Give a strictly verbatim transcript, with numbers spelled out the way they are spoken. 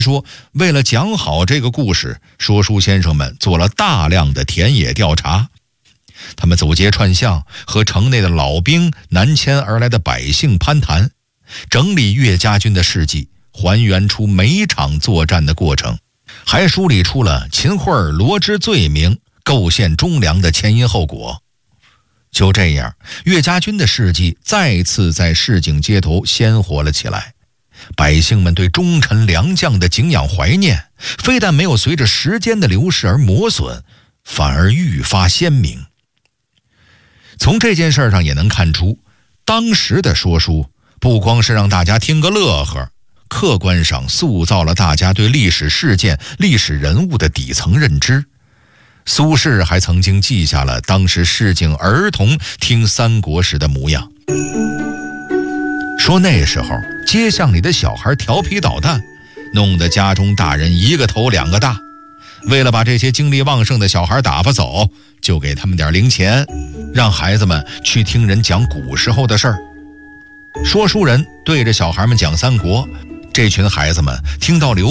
说，为了讲好这个故事，说书先生们做了大量的田野调查。他们走街串巷，和城内的老兵、南迁而来的百姓攀谈，整理岳家军的事迹，还原出每场作战的过程，还梳理出了秦桧罗织罪名、构陷忠良的前因后果。就这样，岳家军的事迹再次在市井街头鲜活了起来。百姓们对忠臣良将的敬仰怀念，非但没有随着时间的流逝而磨损，反而愈发鲜明。从这件事上也能看出，当时的说书不光是让大家听个乐呵，客观上塑造了大家对历史事件、历史人物的底层认知。苏轼还曾经记下了当时市井儿童听三国时的模样，说那时候街巷里的小孩调皮捣蛋，弄得家中大人一个头两个大。为了把这些精力旺盛的小孩打发走，就给他们点零钱，让孩子们去听人讲古时候的事儿。说书人对着小孩们讲三国，这群孩子们听到刘